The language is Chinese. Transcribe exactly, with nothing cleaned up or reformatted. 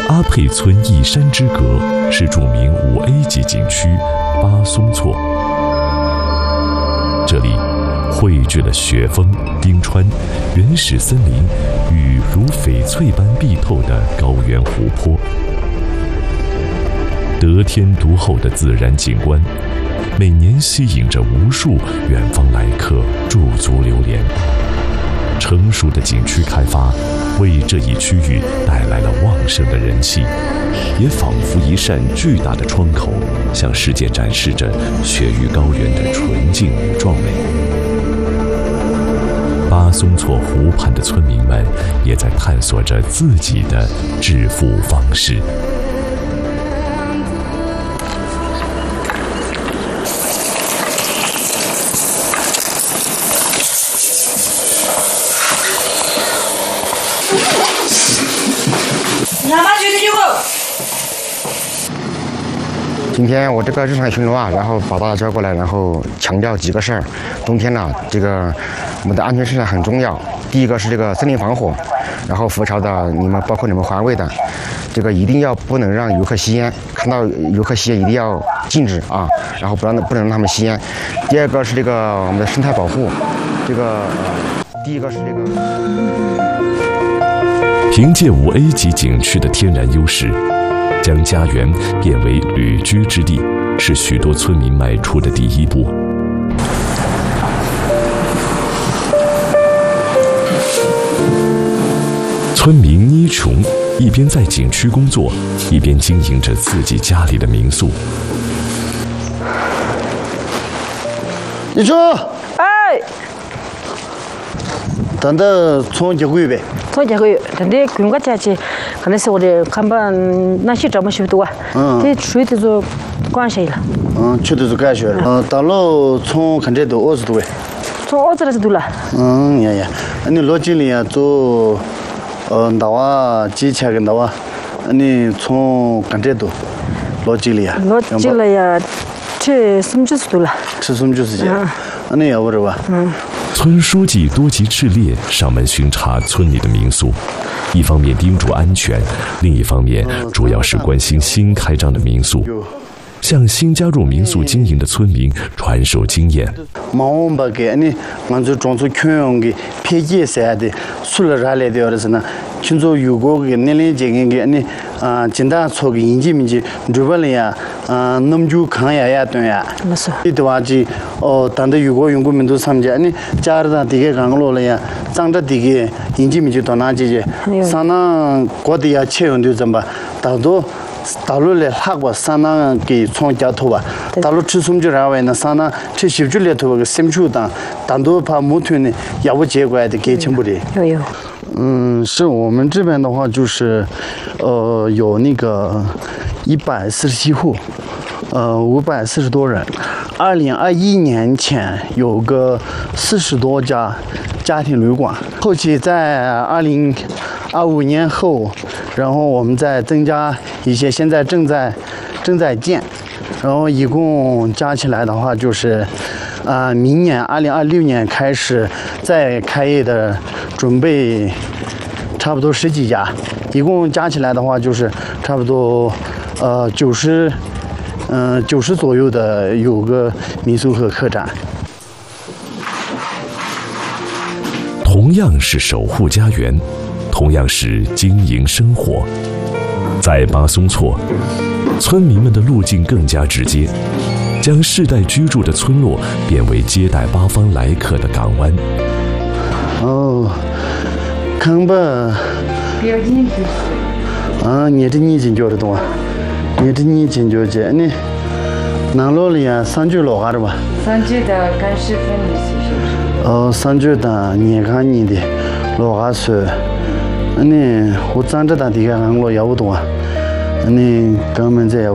阿沛村一山之隔是著名五 A 级景区巴松措，这里汇聚了雪峰、冰川、原始森林与如翡翠般碧透的高原湖泊，得天独厚的自然景观，每年吸引着无数远方来客驻足流连。成熟的景区开发为这一区域带来了旺盛的人气，也仿佛一扇巨大的窗口，向世界展示着雪域高原的纯净与壮美。巴松措湖畔的村民们也在探索着自己的致富方式。 今天我这个日常巡逻啊，然后把大家叫过来，然后强调几个事儿。冬天呢，这个我们的安全事项很重要。第一个是这个森林防火，然后浮巢的你们，包括你们环卫的，这个一定要不能让游客吸烟，看到游客吸烟一定要禁止啊，然后不让不能让他们吸烟。第二个是这个我们的生态保护，这个、呃、第一个是这个。 凭借五 A 级景区的天然优势，将家园变为旅居之地，是许多村民迈出的第一步。村民倪琼一边在景区工作，一边经营着自己家里的民宿。 倪琼， 哎， 等到从几个月呗？ 从几个月，等到公个假期，可能是我的看吧，那些这么许多啊， 嗯， 这水都做关系了。 嗯，去的是干学了。嗯，到了从看这都二十多位。 从二十来是多了。 嗯呀呀，你老经理啊做，呃，那哇几千个那哇，你从看这都老经理啊。 老经理呀，这什么就是多了。 吃什么就是这，那你要不这吧？ 嗯。 村书记多吉赤烈上门巡查村里的民宿，一方面叮嘱安全，另一方面主要是关心新开张的民宿，向新加入民宿经营的村民传授经验。 忙我们给你，俺就装出全用的偏见啥的，除了啥来的是呢？群众有过个年龄阶层给你啊，简单做个应急面积，这边里呀，啊，那么就看呀呀对呀。 没错。 你的话就哦，当地有过用过民族参加，你家里头这个干过了呀，长着这个应急面积到哪去去？上那各地呀，切用的怎么？大多。大陆来哈过山那给从家头吧，大陆吃什么就然后呢，山那吃小猪来头个什么球当，当都怕木头呢，也不结怪的给全部的。 有有。 嗯，是我们这边的话就是，呃，有那个一百四十七户，呃，五百四十多人。二零二一年前有个四十多家家庭旅馆，后期在二零二五年后。然后我们再增加一些，现在正在正在建，然后一共加起来的话就是，啊、呃，明年二零二六年开始再开业的，准备差不多十几家，一共加起来的话就是差不多呃九十，嗯九十左右的有个民宿和客栈。 同样是守护家园。同样是经营生活，在巴松措，村民们的路径更加直接，将世代居住的村落变为接待八方来客的港湾。 哦，看吧。啊，你这年轻叫得多，你这年轻叫这你，南路里啊，三句老话的吧？ 三句的干湿分离是不是？ 哦，三句的你看你的老话说。你我长这大地方我要不多，你根本在。